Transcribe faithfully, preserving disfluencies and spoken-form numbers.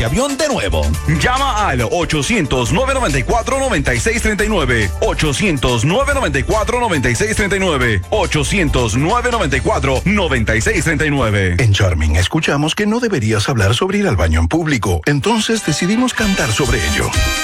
de avión de nuevo. Llama al ochocientos, nueve noventa y cuatro, noventa y seis treinta y nueve. ochocientos, nueve noventa y cuatro, noventa y seis treinta y nueve. ochocientos, nueve noventa y cuatro, noventa y seis treinta y nueve. En Charming escuchamos que no deberías hablar sobre ir al baño en público. Entonces decidimos cantar sobre ello.